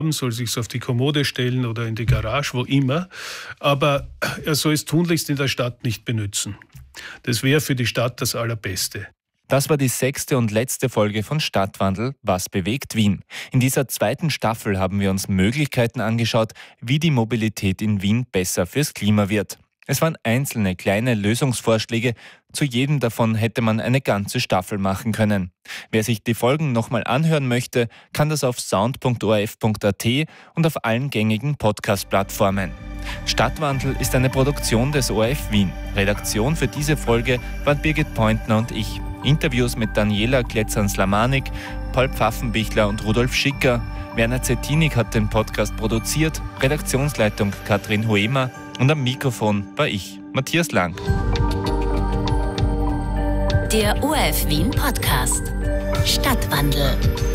soll sich auf die Kommode stellen oder in die Garage, wo immer. Aber er soll es tunlichst in der Stadt nicht benutzen. Das wäre für die Stadt das Allerbeste. Das war die 6. und letzte Folge von Stadtwandel. Was bewegt Wien? In dieser 2. Staffel haben wir uns Möglichkeiten angeschaut, wie die Mobilität in Wien besser fürs Klima wird. Es waren einzelne kleine Lösungsvorschläge. Zu jedem davon hätte man eine ganze Staffel machen können. Wer sich die Folgen nochmal anhören möchte, kann das auf sound.orf.at und auf allen gängigen Podcast-Plattformen. Stadtwandel ist eine Produktion des ORF Wien. Redaktion für diese Folge waren Birgit Pointner und ich. Interviews mit Daniela Kletzan-Slamanik, Paul Pfaffenbichler und Rudolf Schicker. Werner Zettinig hat den Podcast produziert, Redaktionsleitung Katrin Hoemer und am Mikrofon war ich, Matthias Lang. Der ORF Wien Podcast Stadtwandel.